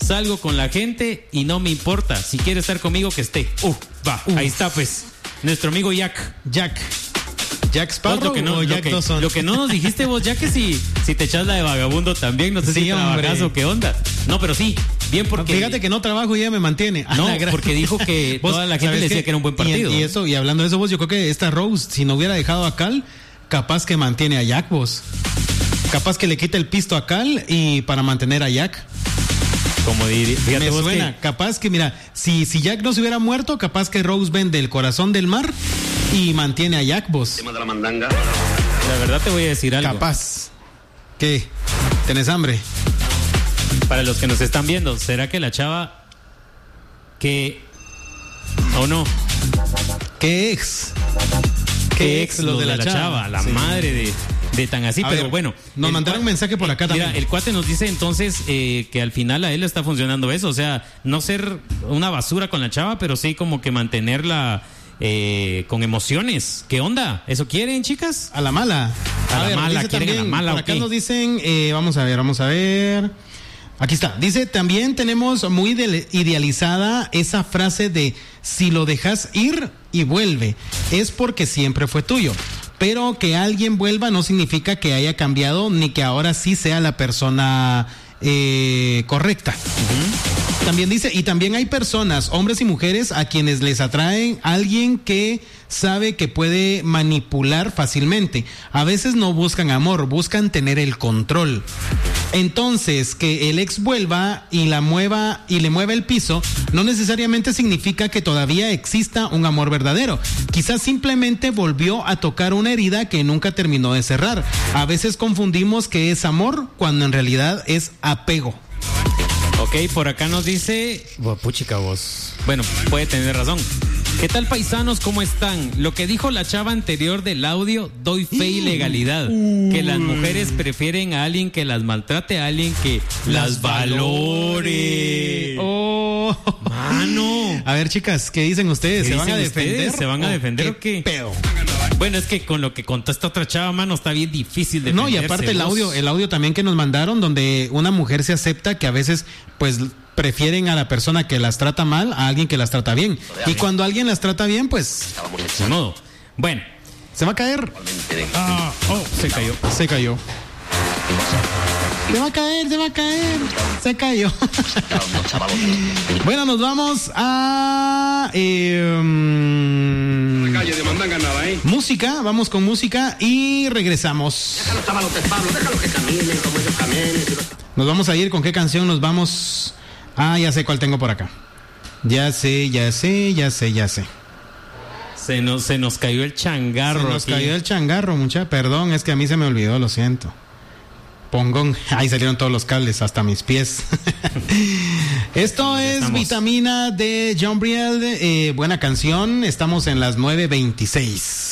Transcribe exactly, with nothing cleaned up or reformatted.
salgo con la gente y no me importa. Si quiere estar conmigo, que esté. Uh, va, uh. Ahí está, pues. Nuestro amigo Jack. Jack. Jack Sparrow lo que no, o Jack lo que, Dawson. Lo que no nos dijiste vos, ya que si, si te echas la de vagabundo también, no sé sí, si trabajas o qué onda. No, pero sí, bien porque... Fíjate que no trabajo y ya me mantiene. No, porque dijo que toda la gente le decía que, que era un buen partido. Y, y eso, y hablando de eso, vos, yo creo que esta Rose, si no hubiera dejado a Cal, capaz que mantiene a Jack, vos. Capaz que le quita el pisto a Cal y para mantener a Jack. Como diría, fíjate me vos suena, que... capaz que, mira, si, si Jack no se hubiera muerto, capaz que Rose vende el corazón del mar y mantiene a Jack, vos. Tema de la mandanga. La verdad te voy a decir algo. Capaz. ¿Qué? ¿Tenés hambre? Para los que nos están viendo, ¿será que la chava que... o no? ¿Qué ex? ¿Qué ex lo de la, de la chava? chava la sí. madre de... de tan así, a pero ver, bueno. Nos mandaron un mensaje por acá mira, también. El cuate nos dice entonces eh, que al final a él le está funcionando eso, o sea, no ser una basura con la chava, pero sí como que mantenerla eh, con emociones. ¿Qué onda? ¿Eso quieren, chicas? A la mala. A, a la ver, mala, dice quieren también, a la mala. Por acá okay. nos dicen, eh, vamos a ver, vamos a ver. Aquí está. Dice, también tenemos muy idealizada esa frase de si lo dejas ir y vuelve, es porque siempre fue tuyo. Pero que alguien vuelva no significa que haya cambiado ni que ahora sí sea la persona eh, correcta. Uh-huh. También dice, y también hay personas, hombres y mujeres, a quienes les atraen alguien que sabe que puede manipular fácilmente. A veces no buscan amor, buscan tener el control. Entonces, que el ex vuelva y la mueva y le mueva el piso, no necesariamente significa que todavía exista un amor verdadero. Quizás simplemente volvió a tocar una herida que nunca terminó de cerrar. A veces confundimos que es amor cuando en realidad es apego. Ok, por acá nos dice... Oh, puchica vos. Bueno, puede tener razón. ¿Qué tal, paisanos? ¿Cómo están? Lo que dijo la chava anterior del audio, doy fe y legalidad. Uh. Que las mujeres prefieren a alguien que las maltrate, a alguien que las, las valore. Oh. Mano. A ver, chicas, ¿qué dicen ustedes? ¿Se ¿Qué van dicen a defender? Ustedes? ¿Se van a defender ¿Qué o qué? Pedo. Bueno, es que con lo que contó esta otra chava, mano, está bien difícil de defenderse. No, y aparte el audio, el audio también que nos mandaron, donde una mujer se acepta que a veces, pues, prefieren a la persona que las trata mal a alguien que las trata bien. Y cuando alguien las trata bien, pues, de modo. Bueno, se va a caer. Ah, oh, se cayó. Se cayó. Se va a caer, se va a caer. Se cayó. Bueno, nos vamos a eh, um, la calle de Mandanga nada, ¿eh? música, vamos con música y regresamos. Déjalo, chavalotes, Pablo, déjalo que caminen como ellos caminen. Nos vamos a ir, ¿con qué canción nos vamos? Ah, ya sé cuál tengo por acá. Ya sé, ya sé, ya sé, ya sé. Se nos, se nos cayó el changarro. Se nos aquí. cayó el changarro, mucha. Perdón, es que a mí se me olvidó, lo siento. Pongón. Ahí salieron todos los cables, hasta mis pies. Esto es Vitamina de John Briel. Eh, buena canción. Estamos en las nueve veintiséis.